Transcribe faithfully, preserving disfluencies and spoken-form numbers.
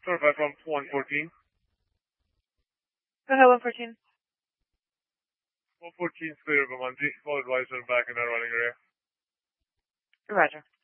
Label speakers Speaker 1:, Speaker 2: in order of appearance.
Speaker 1: Sorry, five from one fourteen.
Speaker 2: Go ahead, one fourteen.
Speaker 1: one fourteen, clear of Amanji. All advisor back in that running area.
Speaker 2: Roger.